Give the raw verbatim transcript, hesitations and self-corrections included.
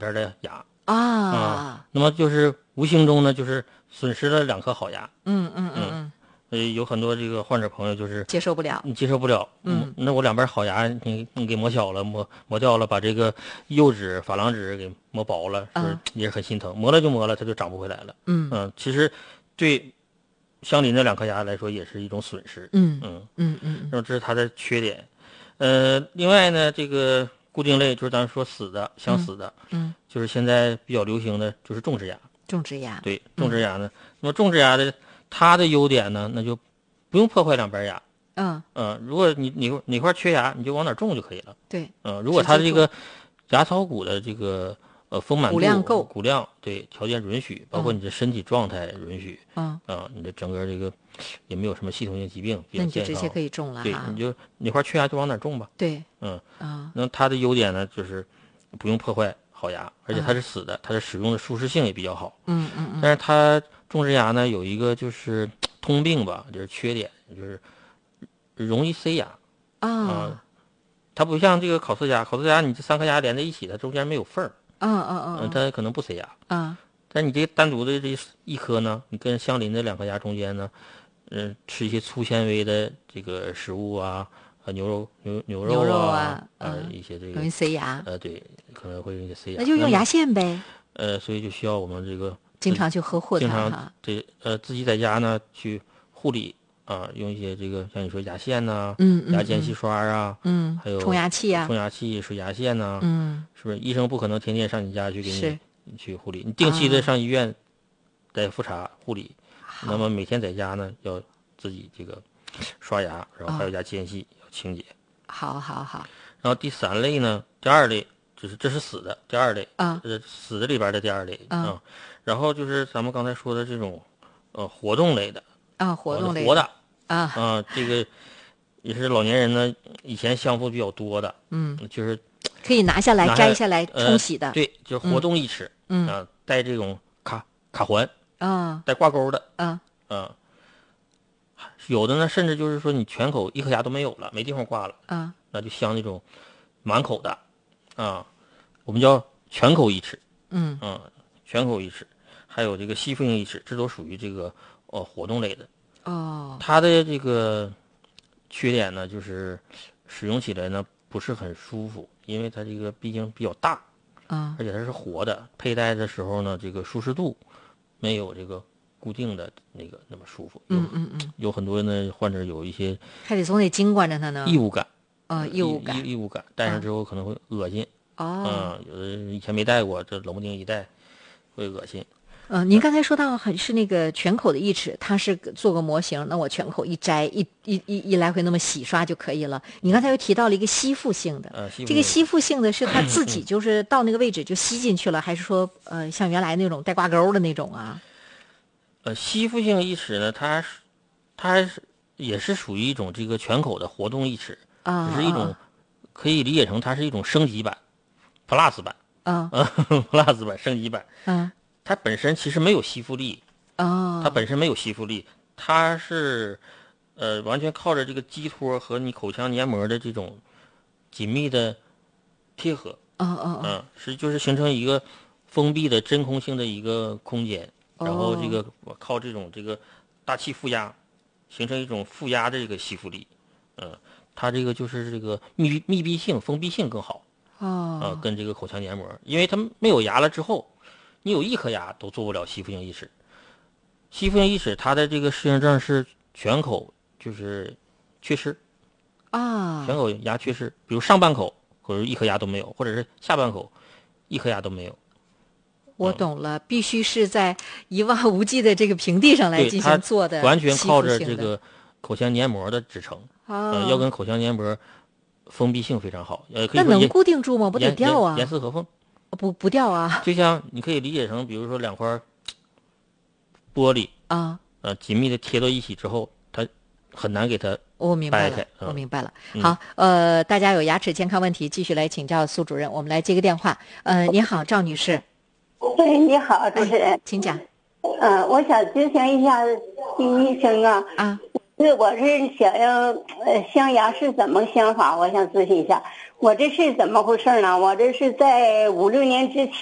边的牙啊、 啊，那么就是无形中呢，就是损失了两颗好牙。 嗯嗯嗯嗯， 呃，有很多这个患者朋友就是接受不了， 你接受不了， 嗯， 那我两边好牙你你给磨小了，磨磨掉了，把这个釉质、珐琅质给磨薄了，是不是也是很心疼？磨了就磨了，它就长不回来了。 嗯嗯，其实对相邻的两颗牙来说也是一种损失。 嗯嗯嗯嗯， 那么这是它的缺点。呃，另外呢，这个固定类就是咱说死的、镶死的， 嗯， 就是现在比较流行的就是种植牙。 种植牙， 对，种植牙呢，那么种植牙的它的优点呢，那就不用破坏两边牙。 嗯嗯，如果你你哪块缺牙，你就往哪种就可以了。 对， 嗯，如果它的这个牙槽骨的这个呃丰满度、 骨量够， 骨量对条件允许，包括你的身体状态允许， 嗯啊，你的整个这个也没有什么系统性疾病，比那较健康， 你就直接可以种了对， 哈。 你就哪块缺牙就往哪种吧。 对， 嗯啊， 那它的优点呢，就是不用破坏好牙，而且它是死的，它的使用的舒适性也比较好。 嗯嗯嗯。 但是它种植牙呢有一个就是通病吧，就是缺点，就是容易塞牙。 啊、 呃，它不像这个烤瓷牙，烤瓷牙你这三颗牙连在一起，它中间没有缝儿， 嗯嗯嗯， 它可能不塞牙。 嗯， 但你这单独的这一颗呢，你跟相邻的两颗牙中间呢，嗯、呃，吃一些粗纤维的这个食物啊，呃，牛肉牛牛肉啊， 牛肉啊， 呃， 嗯、 一些这个容易塞牙。 呃，对，可能会容易塞牙。 那就用牙线呗。 呃，所以就需要我们这个经常去呵护它， 经常这呃自己在家呢去护理。啊，用一些这个像你说牙线呐、 嗯，嗯牙间细刷啊， 嗯， 还有冲牙器啊， 冲牙器、水牙线呐、 嗯， 是不是？医生不可能天天上你家去给是你去护理，你定期的上医院再复查护理。那么每天在家呢，要自己这个刷牙，然后还有牙间隙、要清洁。 好好好。 然后第三类呢，第二类就是这是死的，第二类啊， 呃死的里边的第二类啊、 嗯。然后就是咱们刚才说的这种呃活动类的。 啊，活动类活的啊啊，这个也是老年人呢，以前相夫比较多的， 嗯， 就是可以拿下来、摘下来冲洗的， 呃、对，就是活动义齿， 嗯啊，带这种卡卡环， 啊， 带挂钩的， 啊啊，有的呢，甚至就是说你全口一颗牙都没有了，没地方挂了， 啊， 那就镶那种满口的，啊，我们叫全口义齿， 嗯啊，全口义齿，还有这个吸附性义齿，这都属于这个呃活动类的。 哦， 它的这个缺点呢，就是使用起来呢不是很舒服，因为它这个毕竟比较大， 啊， 而且它是活的，佩戴的时候呢，这个舒适度没有这个固定的那个那么舒服。 嗯嗯嗯， 有很多呢患者有一些还得总得经管着它呢， 异物感， 啊，异物感， 异物感，戴上之后可能会恶心。 哦， 嗯，有的以前没戴过，这冷不丁一戴会恶心。 嗯，您刚才说到很是那个全口的义齿，它是做个模型，那我全口一摘，一一一一来回那么洗刷就可以了。你刚才又提到了一个吸附性的， 呃， 这个吸附性的是它自己就是到那个位置就吸进去了，还是说呃像原来那种带挂钩的那种啊？ 呃，吸附性义齿呢，它是它是也是属于一种这个全口的活动义齿， 啊， 只是一种可以理解成它是一种升级版 ，plus 版， 啊 ，plus 版升级版， 嗯。 它本身其实没有吸附力， 哦， 它本身没有吸附力，它是，呃，完全靠着这个基托和你口腔黏膜的这种紧密的贴合， 哦哦嗯，是就是形成一个封闭的真空性的一个空间，然后这个我靠这种这个大气负压，形成一种负压的这个吸附力，嗯，它这个就是这个密密闭性、封闭性更好， 哦， 呃，跟这个口腔黏膜，因为它没有牙了之后。你有一颗牙都做不了吸附性义齿，吸附性义齿它的这个适应症是全口就是缺失啊， 全口牙缺失，比如上半口或者一颗牙都没有，或者是下半口一颗牙都没有。 我懂了，嗯、必须是在一望无际的这个平地上来进行做的， 完全靠着这个口腔黏膜的支撑， 哦、 呃，要跟口腔黏膜封闭性非常好，呃，可以那能固定住吗？不得掉啊？ 严丝合缝。 不不掉啊， 就像你可以理解成，比如说两块玻璃啊， 呃，紧密的贴到一起之后，它很难给它我明白了， 嗯、 我明白了。好，呃，大家有牙齿健康问题，继续来请教苏主任。我们来接个电话。呃，你好，赵女士。 喂，你好，主持人， 哎、请讲。 嗯、呃，我想咨询一下医生啊。 啊。 是，我是想要呃镶牙是怎么镶法？我想咨询一下，我这是怎么回事呢？我这是在五六年之前。